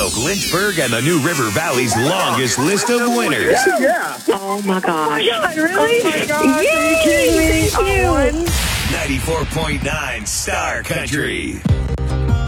broke Lynchburg and the New River Valley's longest list of winners. Yeah. Oh my gosh. Oh my God, really? Oh my gosh, Yay! are you kidding me? Thank you. 94.9 Star Country.